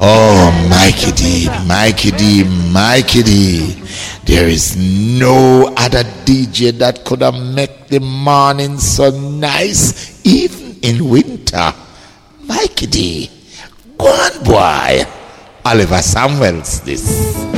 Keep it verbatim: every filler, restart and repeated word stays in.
Oh, Mikey D, Mikey D, Mikey D. There is no other D J that could have made the morning so nice, even in winter. Mikey D, go on, boy. Oliver Samuels, this.